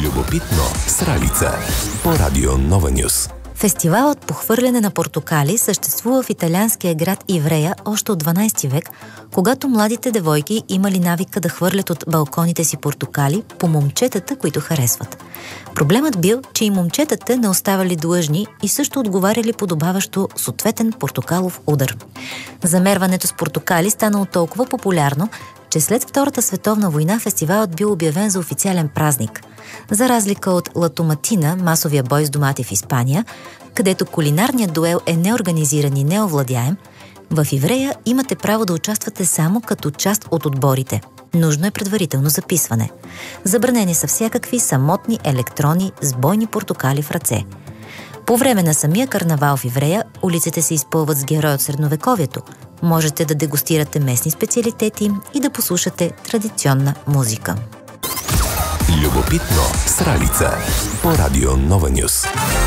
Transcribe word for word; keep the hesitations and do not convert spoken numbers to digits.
Любопитно с Ралица по Радио Нова Нюс. Фестивалът по хвърляне на портокали съществува в италианския град Иврея още от дванайсети век, когато младите девойки имали навика да хвърлят от балконите си портокали по момчетата, които харесват. Проблемът бил, че и момчетата не оставали длъжни и също отговаряли подобаващо с ответен портокалов удар. Замерването с портокали станало толкова популярно, че след Втората световна война фестивалът бил обявен за официален празник. За разлика от Ла Томатина, масовия бой с домати в Испания, където кулинарният дуел е неорганизиран и неовладяем, в Иврея имате право да участвате само като част от отборите. Нужно е предварително записване. Забранени са всякакви самотни електрони с бойни портокали в ръце. По време на самия карнавал в Иврея улиците се изпълват с герои от средновековието. Можете да дегустирате местни специалитети и да послушате традиционна музика. Любопитно с Ралица по Радио Нова Нюс.